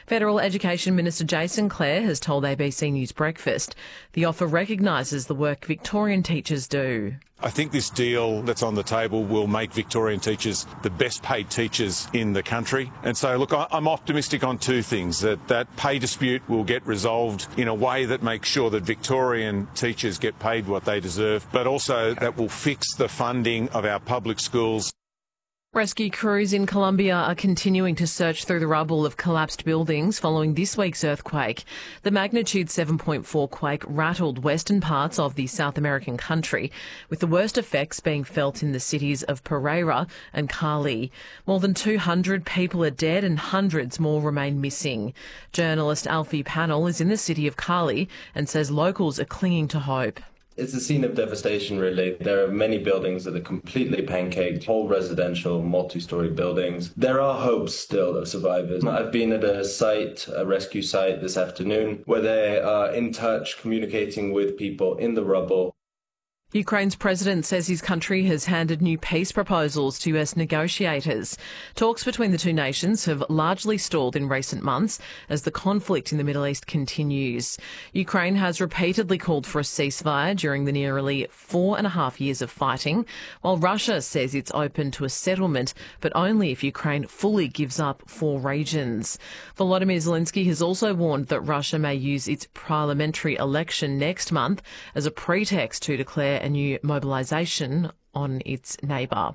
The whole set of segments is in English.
Federal Education Minister Jason Clare has told ABC News Breakfast the offer recognises the work Victorian teachers do. I think this deal that's on the table will make Victorian teachers the best paid teachers in the country. And so, look, I'm optimistic on two things, that pay dispute will get resolved in a way that makes sure that Victorian teachers get paid what they deserve, but also that will fix the funding of our public schools. Rescue crews in Colombia are continuing to search through the rubble of collapsed buildings following this week's earthquake. The magnitude 7.4 quake rattled western parts of the South American country, with the worst effects being felt in the cities of Pereira and Cali. More than 200 people are dead and hundreds more remain missing. Journalist Alfie Panel is in the city of Cali and says locals are clinging to hope. It's a scene of devastation, really. There are many buildings that are completely pancaked, whole residential, multi-storey buildings. There are hopes still of survivors. I've been at a rescue site this afternoon, where they are in touch, communicating with people in the rubble. Ukraine's president says his country has handed new peace proposals to US negotiators. Talks between the two nations have largely stalled in recent months as the conflict in the Middle East continues. Ukraine has repeatedly called for a ceasefire during the nearly 4.5 years of fighting, while Russia says it's open to a settlement, but only if Ukraine fully gives up 4 regions. Volodymyr Zelensky has also warned that Russia may use its parliamentary election next month as a pretext to declare a new mobilisation on its neighbour.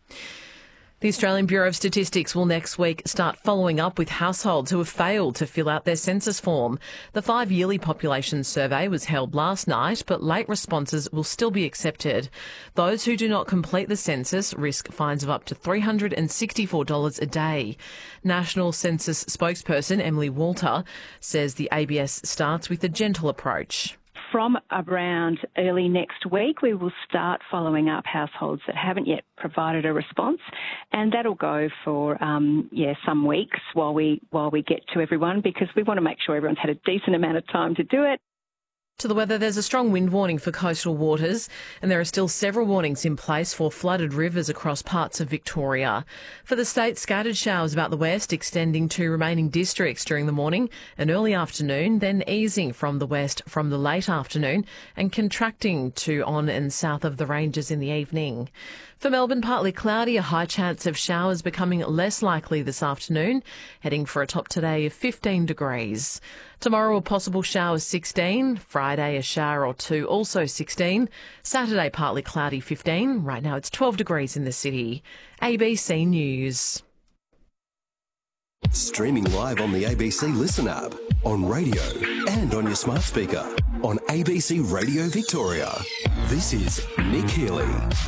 The Australian Bureau of Statistics will next week start following up with households who have failed to fill out their census form. The 5-yearly population survey was held last night, but late responses will still be accepted. Those who do not complete the census risk fines of up to $364 a day. National Census spokesperson Emily Walter says the ABS starts with a gentle approach. From around early next week, we will start following up households that haven't yet provided a response, and that'll go for some weeks while we get to everyone, because we want to make sure everyone's had a decent amount of time to do it. To the weather, there's a strong wind warning for coastal waters, and there are still several warnings in place for flooded rivers across parts of Victoria. For the state, scattered showers about the west extending to remaining districts during the morning and early afternoon, then easing from the west from the late afternoon and contracting to on and south of the ranges in the evening. For Melbourne, partly cloudy, a high chance of showers becoming less likely this afternoon, heading for a top today of 15 degrees. Tomorrow, a possible shower 16. Friday, a shower or 2, also 16. Saturday, partly cloudy 15. Right now, it's 12 degrees in the city. ABC News. Streaming live on the ABC Listen app, on radio and on your smart speaker, on ABC Radio Victoria. This is Nick Healy.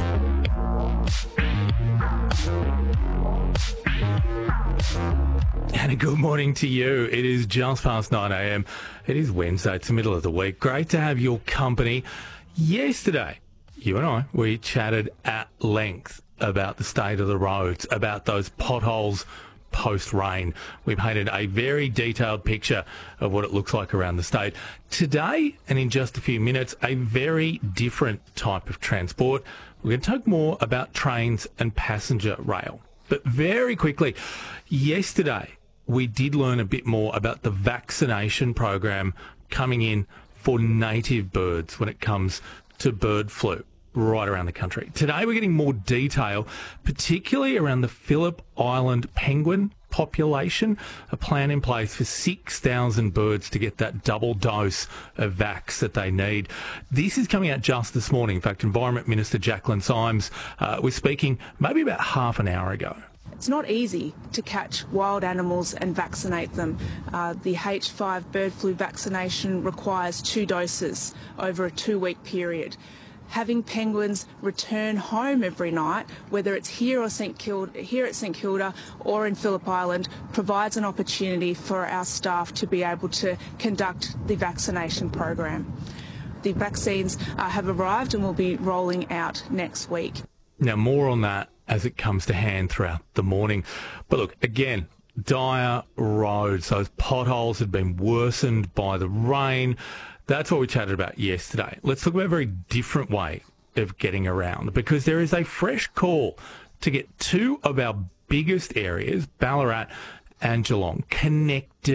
And a good morning to you. It is just past 9 a.m. It is Wednesday. It's the middle of the week. Great to have your company. Yesterday, you and I, we chatted at length about the state of the roads, about those potholes post-rain. We painted a very detailed picture of what it looks like around the state. Today, and in just a few minutes, a very different type of transport. We're going to talk more about trains and passenger rail. But very quickly, yesterday, we did learn a bit more about the vaccination program coming in for native birds when it comes to bird flu right around the country. Today, we're getting more detail, particularly around the Phillip Island penguin population, a plan in place for 6,000 birds to get that double dose of vax that they need. This is coming out just this morning. In fact, Environment Minister Jacqueline Symes was speaking maybe about half an hour ago. It's not easy to catch wild animals and vaccinate them. The H5 bird flu vaccination requires 2 doses over a 2-week period. Having penguins return home every night, whether it's here at St Kilda or in Phillip Island, provides an opportunity for our staff to be able to conduct the vaccination program. The vaccines have arrived and will be rolling out next week. Now, more on that as it comes to hand throughout the morning. But look, again, dire roads. Those potholes had been worsened by the rain. That's what we chatted about yesterday. Let's talk about a very different way of getting around, because there is a fresh call to get 2 of our biggest areas, Ballarat and Geelong, connected